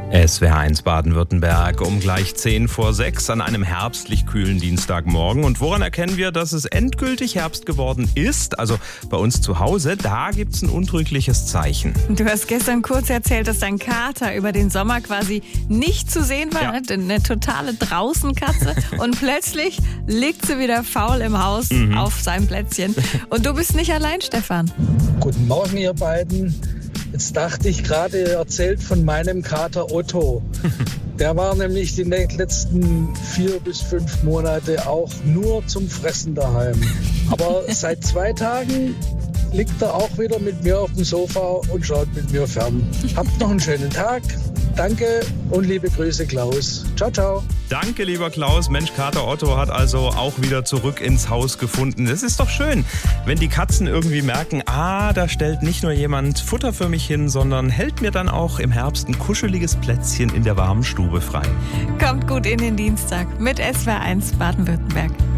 SWR1 Baden-Württemberg um gleich 5:10 an einem herbstlich kühlen Dienstagmorgen. Und woran erkennen wir, dass es endgültig Herbst geworden ist? Also bei uns zu Hause, da gibt's ein untrügliches Zeichen. Du hast gestern kurz erzählt, dass dein Kater über den Sommer quasi nicht zu sehen war. Ja. Eine totale Draußenkatze. Und plötzlich liegt sie wieder faul im Haus auf seinem Plätzchen. Und du bist nicht allein, Stefan. Guten Morgen, ihr beiden. Jetzt dachte ich gerade, ihr erzählt von meinem Kater Otto. Der war nämlich die letzten 4 bis 5 Monate auch nur zum Fressen daheim. Aber seit 2 Tagen liegt er auch wieder mit mir auf dem Sofa und schaut mit mir fern. Habt noch einen schönen Tag. Danke und liebe Grüße, Klaus. Ciao, ciao. Danke, lieber Klaus. Mensch, Kater Otto hat also auch wieder zurück ins Haus gefunden. Das ist doch schön, wenn die Katzen irgendwie merken, da stellt nicht nur jemand Futter für mich hin, sondern hält mir dann auch im Herbst ein kuscheliges Plätzchen in der warmen Stube frei. Kommt gut in den Dienstag mit SWR1 Baden-Württemberg.